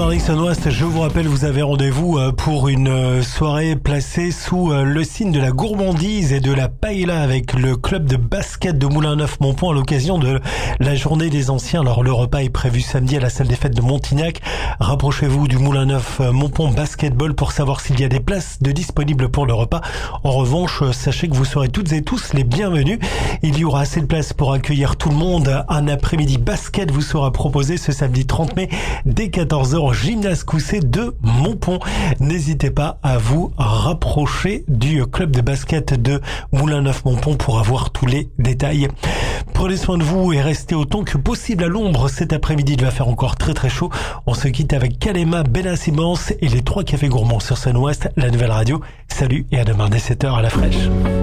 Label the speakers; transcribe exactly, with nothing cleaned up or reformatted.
Speaker 1: Ouest, je vous rappelle, vous avez rendez-vous pour une soirée placée sous le signe de la gourmandise et de la paella avec le club de basket de Moulin-Neuf-Montpont à l'occasion de la journée des anciens. Alors le repas est prévu samedi à la salle des fêtes de Montignac. Rapprochez-vous du Moulin-Neuf-Montpont Basketball pour savoir s'il y a des places de disponibles pour le repas. En revanche, sachez que vous serez toutes et tous les bienvenus. Il y aura assez de place pour accueillir tout le monde. Un après-midi basket vous sera proposé ce samedi trente mai dès quatorze heures au Gymnase Cousset de Montpont. N'hésitez pas à vous rapprocher du club de basket de Moulin-Neuf-Montpont pour avoir tous les détails. Prenez soin de vous et restez autant que possible à l'ombre. Cet après-midi, il va faire encore très très chaud. On se quitte avec Kalema, Benas Immense et les trois cafés gourmands sur Sun Ouest, la nouvelle radio. Salut et à demain dès sept heures à la fraîche.